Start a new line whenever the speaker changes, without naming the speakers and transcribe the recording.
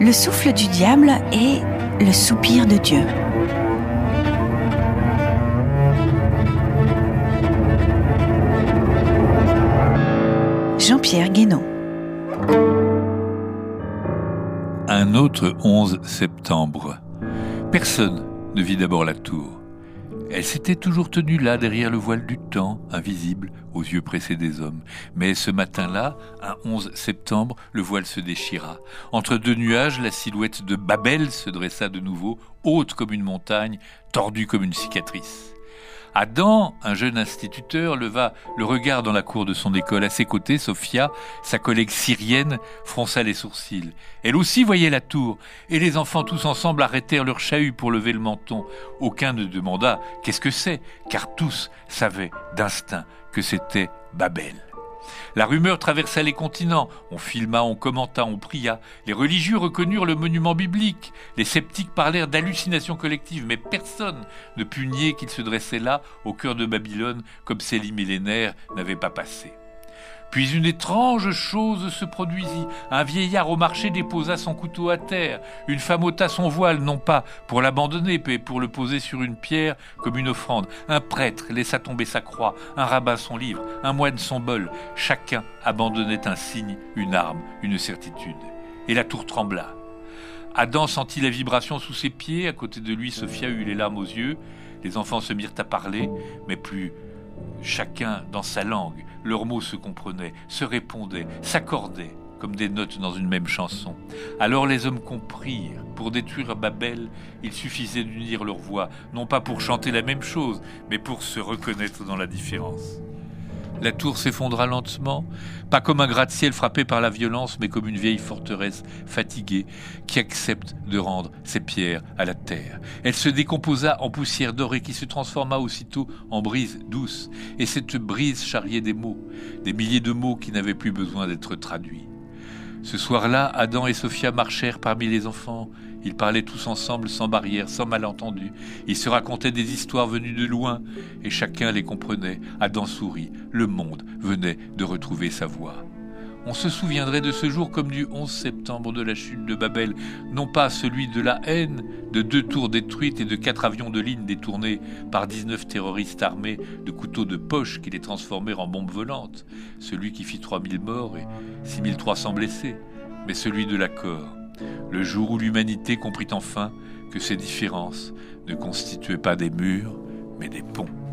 le souffle du diable et le soupir de Dieu. Jean-Pierre Guénon.
Un autre 11 septembre. Personne ne vit d'abord la tour. Elle s'était toujours tenue là, derrière le voile du temps, invisible aux yeux pressés des hommes. Mais ce matin-là, un 11 septembre, le voile se déchira. Entre deux nuages, la silhouette de Babel se dressa de nouveau, haute comme une montagne, tordue comme une cicatrice. Adam, un jeune instituteur, leva le regard dans la cour de son école. À ses côtés, Sophia, sa collègue syrienne, fronça les sourcils. Elle aussi voyait la tour, et les enfants tous ensemble arrêtèrent leur chahut pour lever le menton. Aucun ne demanda « Qu'est-ce que c'est ?» car tous savaient d'instinct que c'était Babel. La rumeur traversa les continents. On filma, on commenta, on pria. Les religieux reconnurent le monument biblique. Les sceptiques parlèrent d'hallucination collective, mais personne ne put nier qu'il se dressait là, au cœur de Babylone, comme si les millénaires n'avaient pas passé. Puis une étrange chose se produisit. Un vieillard au marché déposa son couteau à terre. Une femme ôta son voile, non pas pour l'abandonner, mais pour le poser sur une pierre comme une offrande. Un prêtre laissa tomber sa croix, un rabbin son livre, un moine son bol. Chacun abandonnait un signe, une arme, une certitude. Et la tour trembla. Adam sentit la vibration sous ses pieds. À côté de lui, Sophia eut les larmes aux yeux. Les enfants se mirent à parler, mais plus chacun dans sa langue. Leurs mots se comprenaient, se répondaient, s'accordaient, comme des notes dans une même chanson. Alors les hommes comprirent, pour détruire Babel, il suffisait d'unir leurs voix, non pas pour chanter la même chose, mais pour se reconnaître dans la différence. La tour s'effondra lentement, pas comme un gratte-ciel frappé par la violence, mais comme une vieille forteresse fatiguée qui accepte de rendre ses pierres à la terre. Elle se décomposa en poussière dorée qui se transforma aussitôt en brise douce. Et cette brise charriait des mots, des milliers de mots qui n'avaient plus besoin d'être traduits. Ce soir-là, Adam et Sophia marchèrent parmi les enfants. Ils parlaient tous ensemble, sans barrière, sans malentendu. Ils se racontaient des histoires venues de loin, et chacun les comprenait. Adam sourit. Le monde venait de retrouver sa voix. On se souviendrait de ce jour comme du 11 septembre de la chute de Babel, non pas celui de la haine, de 2 tours détruites et de 4 avions de ligne détournés par 19 terroristes armés de couteaux de poche qui les transformèrent en bombes volantes, celui qui fit 3000 morts et 6300 blessés, mais celui de l'accord, le jour où l'humanité comprit enfin que ces différences ne constituaient pas des murs, mais des ponts.